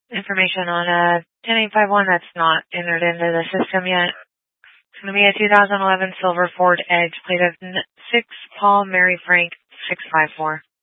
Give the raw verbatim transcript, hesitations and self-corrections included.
information on a ten eight five one that's not entered into the system yet. It's going to be a two thousand eleven silver Ford Edge, plate of six Paul Mary Frank six five four.